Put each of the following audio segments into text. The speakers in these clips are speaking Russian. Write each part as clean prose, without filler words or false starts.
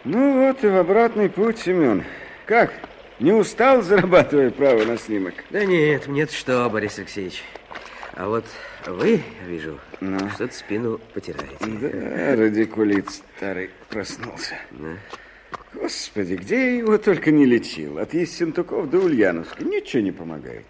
Ну вот и в обратный путь, Семен. Как? Не устал, зарабатывая право на снимок? Да нет, мне-то что, Борис Алексеевич. А вот вы, вижу, что-то спину потираете. Да, радикулит старый проснулся. Да. Господи, где я его только не лечил. От Ессентуков до Ульяновска. Ничего не помогает.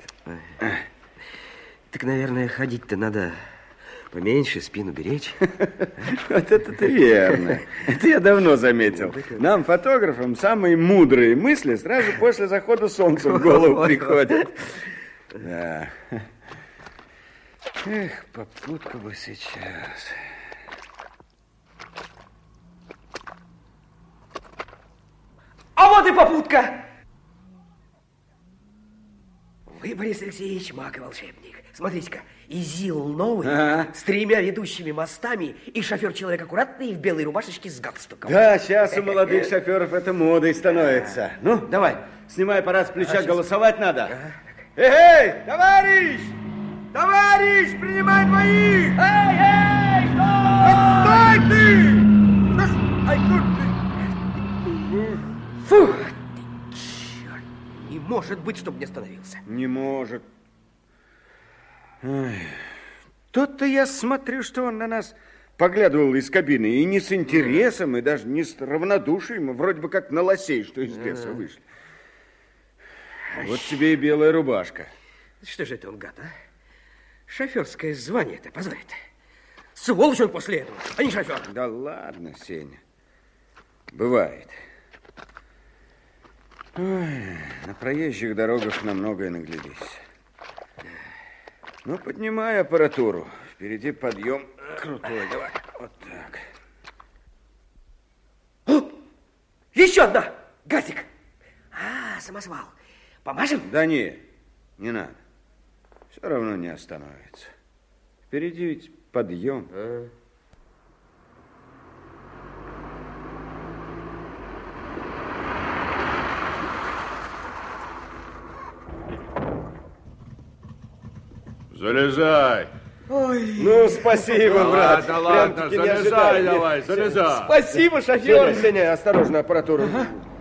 Так, наверное, ходить-то надо поменьше, спину беречь. Вот это-то верно. Это я давно заметил. Нам, фотографам, самые мудрые мысли сразу после захода солнца в голову приходят. Да. Эх, попутку бы сейчас. А вот и попутка! Вы, Борис Алексеевич, маг и волшебник. Смотрите-ка, и ЗИЛ новый, с 3 ведущими мостами, и шофер человек аккуратный в белой рубашечке с галстуком. Да, сейчас у молодых шоферов это модой становится. Ну, давай, снимай аппарат с плеча, голосовать надо. Эй, товарищ! Товарищ, принимай двоих! Эй, Стой ты! Ай, тут ты! Фу, ты черт! Не может быть, чтобы не остановился. Не может. Ой. Тут-то я смотрю, что он на нас поглядывал из кабины, и не с интересом, и даже не с равнодушием, вроде бы как на лосей, что из леса вышли. Вот тебе и белая рубашка. Что же это он, гад, а? Шоферское звание-то позорит. Сволочь он после этого, а не шофер. Да ладно, Сеня. Бывает. Ой, на проезжих дорогах на многое наглядись. Ну, поднимай аппаратуру. Впереди подъем крутой. Давай, вот так. Еще одна! Газик! Самосвал. Помажем? Да не надо. Все равно не остановится. Впереди ведь подъем. Залезай. Ой. Ну, спасибо, брат. Ладно, залезай давай, залезай. Спасибо, шофер. Сеня, осторожно, аппаратуру.